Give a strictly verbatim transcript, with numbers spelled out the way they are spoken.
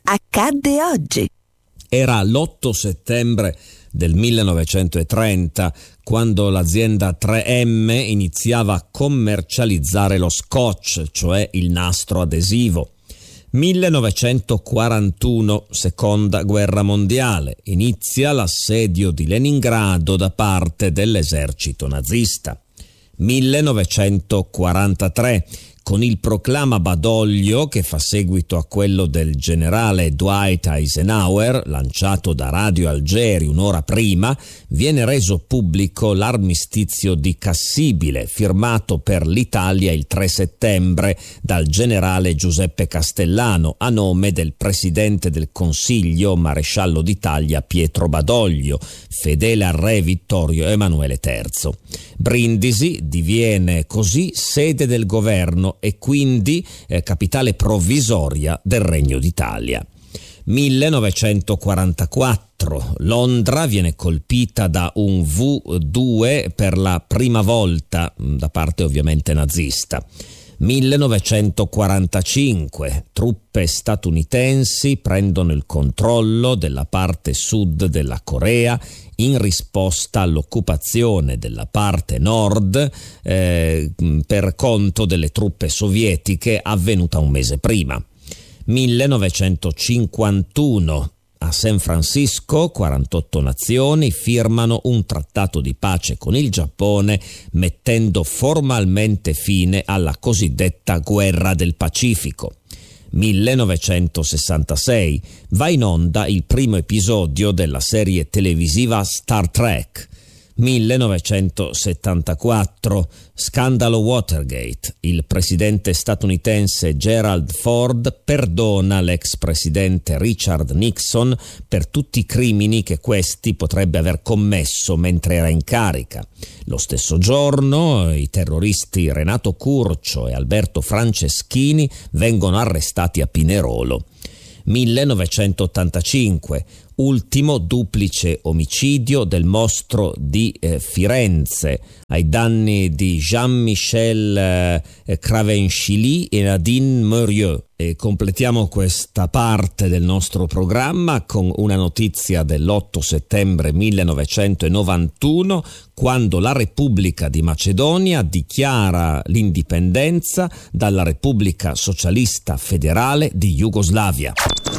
accadde oggi. Era l'otto settembre del millenovecentotrenta quando l'azienda tre emme iniziava a commercializzare lo scotch, cioè il nastro adesivo. millenovecentoquarantuno, seconda guerra mondiale, inizia l'assedio di Leningrado da parte dell'esercito nazista. millenovecentoquarantatré, con il proclama Badoglio, che fa seguito a quello del generale Dwight Eisenhower, lanciato da Radio Algeri un'ora prima, viene reso pubblico l'armistizio di Cassibile, firmato per l'Italia il tre settembre dal generale Giuseppe Castellano, a nome del presidente del Consiglio, maresciallo d'Italia Pietro Badoglio, fedele al re Vittorio Emanuele terzo. Brindisi diviene così sede del governo e quindi eh, capitale provvisoria del Regno d'Italia. millenovecentoquarantaquattro, Londra viene colpita da un vu due per la prima volta, da parte ovviamente nazista. millenovecentoquarantacinque, truppe statunitensi prendono il controllo della parte sud della Corea in risposta all'occupazione della parte nord eh, per conto delle truppe sovietiche avvenuta un mese prima. millenovecentocinquantuno, a San Francisco, quarantotto nazioni firmano un trattato di pace con il Giappone, mettendo formalmente fine alla cosiddetta Guerra del Pacifico. millenovecentosessantasei, va in onda il primo episodio della serie televisiva Star Trek. millenovecentosettantaquattro, scandalo Watergate. Il presidente statunitense Gerald Ford perdona l'ex presidente Richard Nixon per tutti i crimini che questi potrebbe aver commesso mentre era in carica. Lo stesso giorno i terroristi Renato Curcio e Alberto Franceschini vengono arrestati a Pinerolo. millenovecentottantacinque, ultimo duplice omicidio del mostro di eh, Firenze ai danni di Jean-Michel eh, Cravenchy e Nadine Murieux. E completiamo questa parte del nostro programma con una notizia dell'otto settembre millenovecentonovantuno, quando la Repubblica di Macedonia dichiara l'indipendenza dalla Repubblica Socialista Federale di Jugoslavia.